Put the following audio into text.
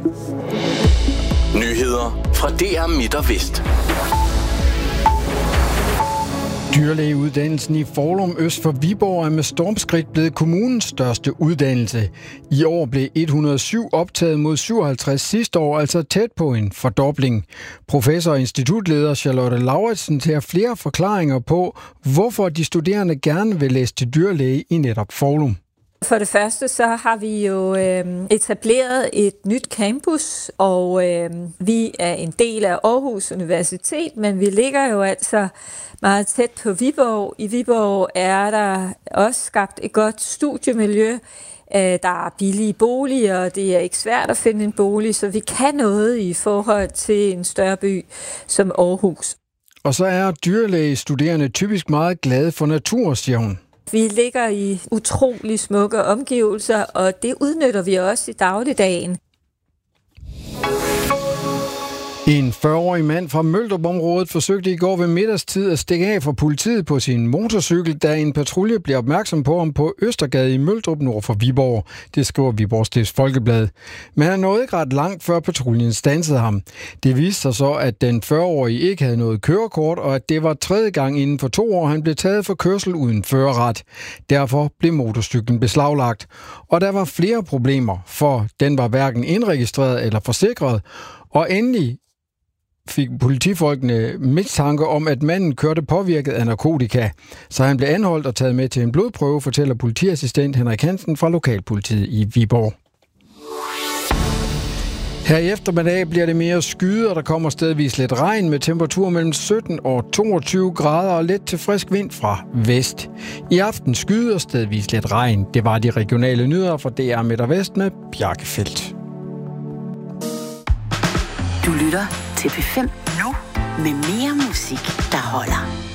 Nyheder fra DR Midt og Vest. Dyrlægeuddannelsen i Foulum øst for Viborg er med stormskridt blevet kommunens største uddannelse. I år blev 107 optaget mod 57 sidste år, altså tæt på en fordobling. Professor og institutleder Charlotte Lauritsen tager flere forklaringer på, hvorfor de studerende gerne vil læse til dyrlæge i netop Foulum. For det første så har vi jo etableret et nyt campus, og vi er en del af Aarhus Universitet, men vi ligger jo altså meget tæt på Viborg. I Viborg er der også skabt et godt studiemiljø. Der er billige boliger, og det er ikke svært at finde en bolig, så vi kan noget i forhold til en større by som Aarhus. Og så er dyrlægestuderende typisk meget glade for natur, siger hun. Vi ligger i utrolig smukke omgivelser, og det udnytter vi også i dagligdagen. En 40-årig mand fra Møldrup-området forsøgte i går ved middagstid at stikke af fra politiet på sin motorcykel, da en patrulje blev opmærksom på ham på Østergade i Møldrup nord for Viborg. Det skriver Viborg Stifts Folkeblad. Men han nåede ikke ret langt, før patruljen standsede ham. Det viste sig så, at den 40-årige ikke havde noget kørekort, og at det var tredje gang inden for 2 år, han blev taget for kørsel uden førerret. Derfor blev motorcyklen beslaglagt. Og der var flere problemer, for den var hverken indregistreret eller forsikret. Og endelig fik politifolkene mistanke om, at manden kørte påvirket af narkotika. Så han blev anholdt og taget med til en blodprøve, fortæller politiassistent Henrik Hansen fra lokalpolitiet i Viborg. Her i eftermiddag bliver det mere skyet, og der kommer stedvis lidt regn med temperatur mellem 17 og 22 grader og let til frisk vind fra vest. I aften skyet og stedvis lidt regn. Det var de regionale nyheder fra DR Midt og Vest med Bjarke Feldt. Du lytter til P5 nu med mere musik, der holder.